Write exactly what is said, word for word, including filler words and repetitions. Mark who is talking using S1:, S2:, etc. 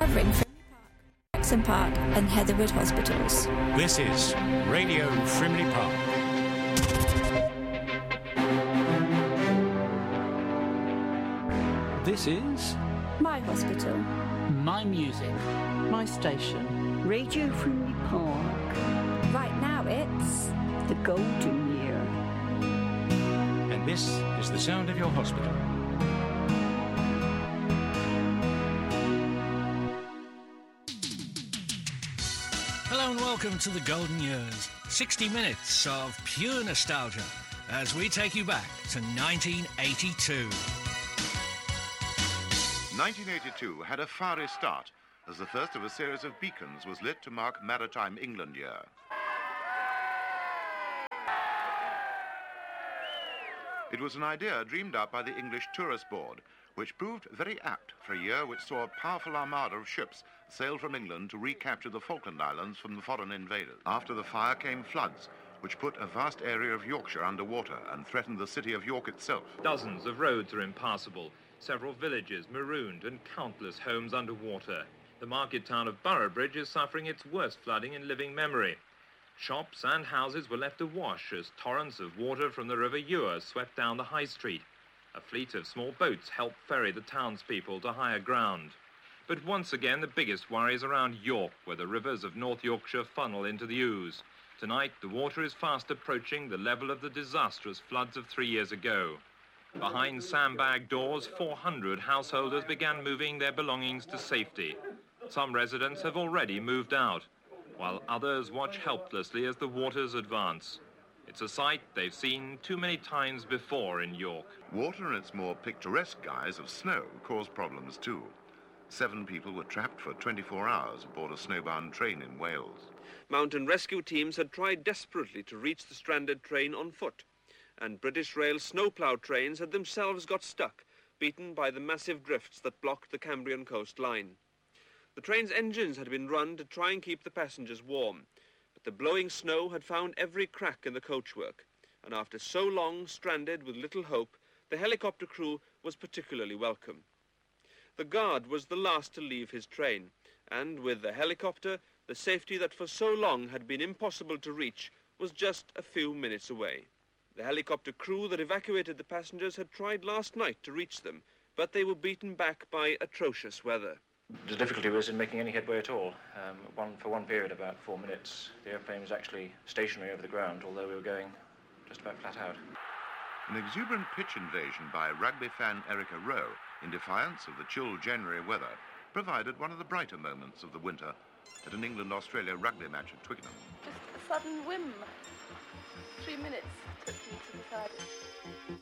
S1: covering Frimley Park, Jackson Park and Heatherwood hospitals.
S2: This is Radio Frimley Park.
S3: This is
S1: My hospital.
S3: My music.
S4: My station.
S5: Radio Frimley Park.
S1: Right now it's
S5: The Golden Year.
S2: And this is the sound of your hospital. Hello and welcome to the Golden Years. sixty minutes of pure nostalgia as we take you back to nineteen eighty-two.
S6: nineteen eighty-two had a fiery start as the first of a series of beacons was lit to mark Maritime England Year. It was an idea dreamed up by the English Tourist Board, which proved very apt for a year which saw a powerful armada of ships sail from England to recapture the Falkland Islands from the foreign invaders. After the fire came floods, which put a vast area of Yorkshire underwater and threatened the city of York itself.
S7: Dozens of roads are impassable, several villages marooned and countless homes underwater. The market town of Boroughbridge is suffering its worst flooding in living memory. Shops and houses were left awash as torrents of water from the River Eure swept down the high street. A fleet of small boats helped ferry the townspeople to higher ground. But once again, the biggest worry is around York, where the rivers of North Yorkshire funnel into the Ouse. Tonight, the water is fast approaching the level of the disastrous floods of three years ago. Behind sandbag doors, four hundred householders began moving their belongings to safety. Some residents have already moved out, while others watch helplessly as the waters advance. It's a sight they've seen too many times before in York.
S6: Water and its more picturesque guise of snow caused problems too. Seven people were trapped for twenty-four hours aboard a snowbound train in Wales.
S8: Mountain rescue teams had tried desperately to reach the stranded train on foot, and British Rail snowplough trains had themselves got stuck, beaten by the massive drifts that blocked the Cambrian coastline. The train's engines had been run to try and keep the passengers warm, but the blowing snow had found every crack in the coachwork, and after so long stranded with little hope, the helicopter crew was particularly welcome. The guard was the last to leave his train, and with the helicopter, the safety that for so long had been impossible to reach was just a few minutes away. The helicopter crew that evacuated the passengers had tried last night to reach them, but they were beaten back by atrocious weather.
S9: The difficulty was in making any headway at all. Um, one, for one period, about four minutes, the airplane was actually stationary over the ground, although we were going just about flat out.
S6: An exuberant pitch invasion by rugby fan Erica Rowe, in defiance of the chill January weather, provided one of the brighter moments of the winter at an England-Australia rugby match at Twickenham.
S10: Just a sudden whim. Three minutes took you to decide it.